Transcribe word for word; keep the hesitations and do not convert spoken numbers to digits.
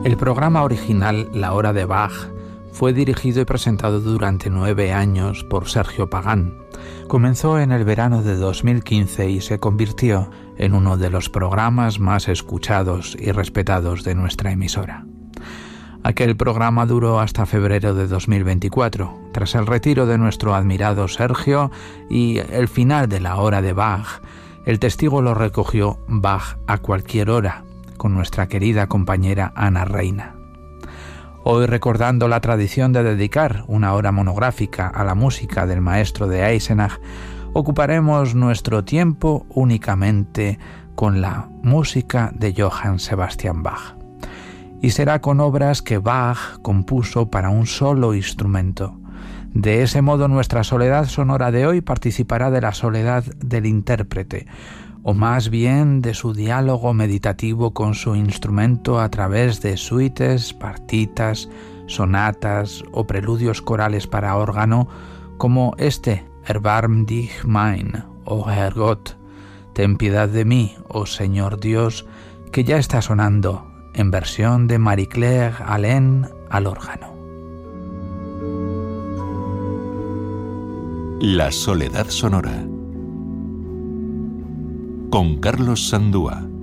El programa original La Hora de Bach fue dirigido y presentado durante nueve años por Sergio Pagán. Comenzó en el verano de dos mil quince y se convirtió en uno de los programas más escuchados y respetados de nuestra emisora. Aquel programa duró hasta febrero de dos mil veinticuatro, tras el retiro de nuestro admirado Sergio y el final de La Hora de Bach. El testigo lo recogió Bach a cualquier hora, con nuestra querida compañera Ana Reina. Hoy, recordando la tradición de dedicar una hora monográfica a la música del maestro de Eisenach, ocuparemos nuestro tiempo únicamente con la música de Johann Sebastian Bach. Y será con obras que Bach compuso para un solo instrumento. De ese modo, nuestra soledad sonora de hoy participará de la soledad del intérprete, o más bien de su diálogo meditativo con su instrumento a través de suites, partitas, sonatas o preludios corales para órgano, como este Erbarm dich mein, oh Herrgott, ten piedad de mí, oh Señor Dios, que ya está sonando en versión de Marie-Claire Alain al órgano. La soledad sonora con Carlos Sandúa.